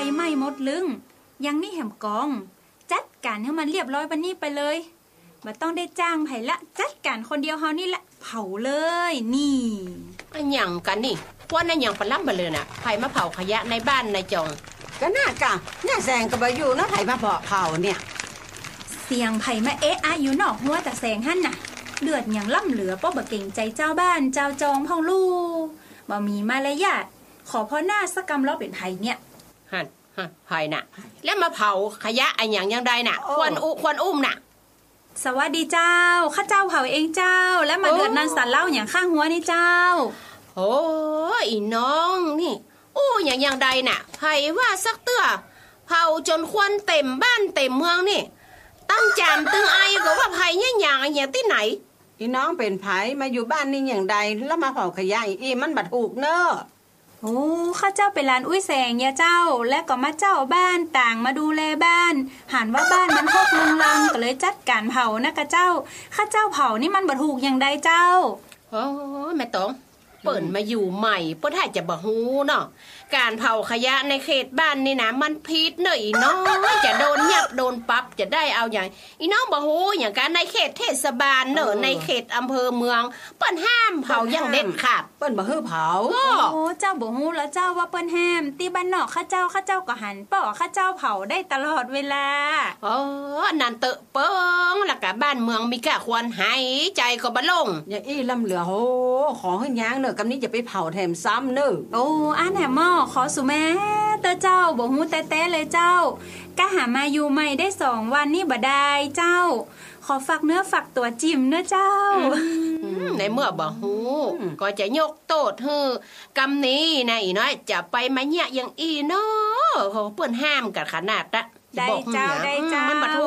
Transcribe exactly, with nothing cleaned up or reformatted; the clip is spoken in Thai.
ไหม้หมดลึงยังนี่แหมกองจัดการให้มันเรียบร้อยบันนี้ไปเลยบ่ต้องได้จ้างไผละจัดการคนเดียวเฮานี่แหละเผาเลยนี่อันหยังกันนี่ว่านั่นหยังปล้ำบ่เลยน่ะไผมาเผาขยะในบ้านนายจงก็น่ากะน่าแซงก็บ่อยู่เนาะไผมาเผาเผาเนี่ยเสียงไผมาเอ๊ะอะอยู่นอกหัวตะแสงหั่นน่ะเลือดหยังล่ำเหลือป้อบ่เก่งใจเจ้าบ้านเจ้าจองพ่องลูกบ่มีมารยาทขอพ่อหน้าสักกำล้อเป็นไผเนี่ยหั่นฮะไผน่ะแล้วมาเผาขยะอันหยังยังได้น่ะควรอุควรอุ้มน่ะสวัสดีเจ้าข้าเจ้าเผาเองเจ้าและมาเดือดนันสันเล่าอย่างข้างหัวนี่เจ้าโอ้อีน้องนี่อู้อย่างอย่างใดน่ะไผว่าสักเตื้อเผาจนควันเต็มบ้านเต็มเมืองนี่ตั้งจามตึงไอก็ว่าไผเนี่ยอย่างอย่างที่ไหนอีน้องเป็นไผมาอยู่บ้านนี่อย่างใดแล้วมาเผาขยะอีมันบัดถูกเนอะโอ้ข้าเจ้าเป็นลานอุ้ยแสงยาเจ้าและก็มาเจ้าบ้านต่างมาดูแลบ้านหันว่าบ้านมันพกลุงลังก็เลยจัดการเผานะกะเจ้าข้าเจ้าเผานี่มันบ่ถูกอย่างใดเจ้าโอ้แม่ตองเปิ่นมาอยู่ใหม่เปิ้นให้จะบ่ฮู้เนาะการเผาขยะในเขตบ้านนี่นะมันผิดเนาะอีน้องจะโดนยับโดนปรับจะได้เอาอย่างอีน้องบ่ฮู้อย่างการในเขตเทศบาลเนาะในเขตอำเภอเมืองเปิ้นห้ามเผาอย่างเด็ดขาดเปิ้นบ่ฮื้อเผาโอ้เจ้าบ่ฮู้แล้วเจ้าว่าเปิ้นห้ามที่บ้านนอกข้าเจ้าข้าเจ้าก็หันป้อข้าเจ้าเผาได้ตลอดเวลาอ๋อนั่นเตอะเปิงแล้วก็บ้านเมืองมีกะควรหายใจก็บ่ลงอย่างอี้ลำเหลือโหขอให้ยางเนอะกำนี้จะไปเผาแถมซ้ำเนอะโอ้อันแหมหม้อขอสุแม่เตอเจ้าบ่ฮู้แต้ๆเลยเจ้ากะหามาอยู่ใหม่ได้สองวันนี่บ่ได้เจ้าขอฝากเนื้อฝากตัวจิ้มเนื้อเจ้าในเมื่อบ่ฮู้ก็จะยกโทษฮือกำนี้นะอีน้อยจะไปมาเนี่ยอย่างอีเนาะเขาเปิ้นห้ามกันขนาดละได้เจ้าได้เจ้ามันบ่ถู